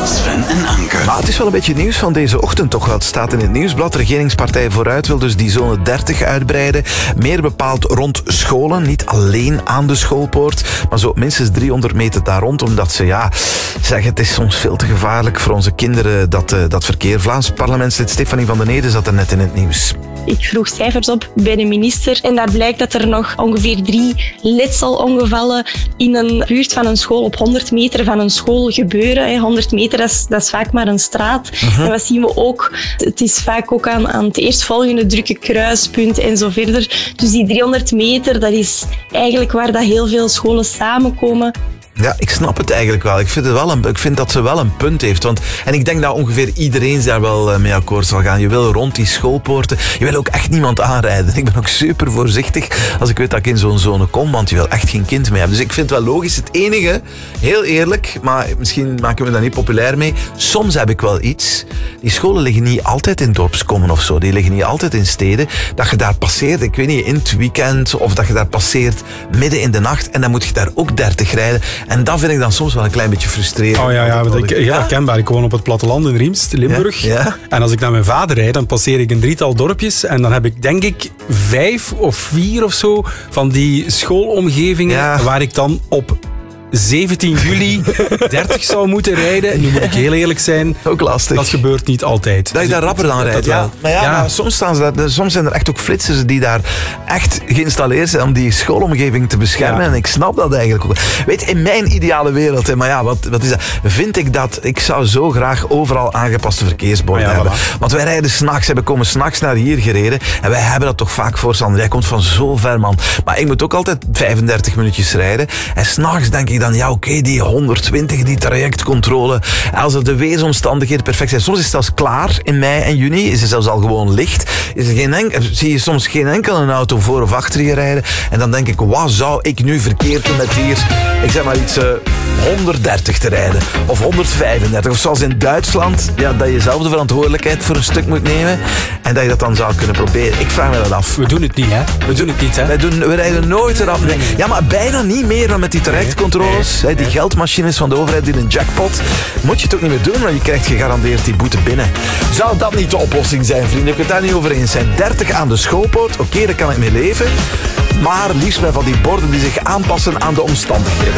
Sven en Anke. Maar het is wel een beetje nieuws van deze ochtend toch wel. Het staat in het nieuwsblad. Regeringspartij Vooruit wil dus die zone 30 uitbreiden. Meer bepaald rond scholen. Niet alleen aan de schoolpoort. Maar zo minstens 300 meter daar rond. Omdat ze zeggen het is soms veel te gevaarlijk voor onze kinderen dat verkeer. Vlaams parlementslid Stefanie van den Ede zat er net in het nieuws. Ik vroeg cijfers op bij de minister en daar blijkt dat er nog ongeveer 3 letselongevallen in een buurt van een school op 100 meter van een school gebeuren. 100 meter, dat is vaak maar een straat. En wat zien we ook? Het is vaak ook aan het eerstvolgende drukke kruispunt en zo verder. Dus die 300 meter, dat is eigenlijk waar dat heel veel scholen samenkomen. Ja, ik snap het eigenlijk wel. Ik vind dat ze wel een punt heeft. En ik denk dat ongeveer iedereen daar wel mee akkoord zal gaan. Je wil rond die schoolpoorten. Je wil ook echt niemand aanrijden. Ik ben ook super voorzichtig als ik weet dat ik in zo'n zone kom, want je wil echt geen kind mee hebben. Dus ik vind het wel logisch. Het enige, heel eerlijk, maar misschien maken we dat niet populair mee. Soms heb ik wel iets. Die scholen liggen niet altijd in dorpskommen of zo. Die liggen niet altijd in steden. Dat je daar passeert, ik weet niet, in het weekend of dat je daar passeert midden in de nacht en dan moet je daar ook 30 rijden. En dat vind ik dan soms wel een klein beetje frustrerend. Oh ja, heel herkenbaar. Ik woon op het platteland in Riemst, Limburg. Ja. En als ik naar mijn vader rijd, dan passeer ik een 3-tal dorpjes. En dan heb ik, denk ik, 5 of 4 of zo van die schoolomgevingen waar ik dan op 17 juli 30 zou moeten rijden. En nu moet ik heel eerlijk zijn, ook lastig. Dat gebeurt niet altijd. Dat je daar rapper dan rijdt. Ja. Maar soms zijn er echt ook flitsers die daar echt geïnstalleerd zijn om die schoolomgeving te beschermen. Ja. En ik snap dat eigenlijk ook. Weet, in mijn ideale wereld, maar ja, wat is dat? Vind ik dat ik zou zo graag overal aangepaste verkeersborden hebben. Voilà. Want wij rijden s'nachts, we komen s'nachts naar hier gereden. En wij hebben dat toch vaak voor, Sander. Jij komt van zo ver, man. Maar ik moet ook altijd 35 minuutjes rijden. En s'nachts denk ik dan, die 120, die trajectcontrole. Als er de weersomstandigheden perfect zijn. Soms is het zelfs klaar in mei en juni. Is het zelfs al gewoon licht. Zie je soms geen enkele auto voor of achter je rijden. En dan denk ik, wat zou ik nu verkeerd doen met hier, ik zeg maar iets, 130 te rijden. Of 135. Of zoals in Duitsland, dat je zelf de verantwoordelijkheid voor een stuk moet nemen. En dat je dat dan zou kunnen proberen. Ik vraag me dat af. We doen het niet, hè? We rijden nooit eraf. Nee. Ja, maar bijna niet meer dan met die trajectcontroles. Nee. Die geldmachines van de overheid in een jackpot. Moet je het ook niet meer doen, maar je krijgt gegarandeerd die boete binnen. Zou dat niet de oplossing zijn, vrienden? Ik het daar niet over eens zijn. 30 aan de schoolpoort, oké, daar kan ik mee leven. Maar liefst met van die borden die zich aanpassen aan de omstandigheden.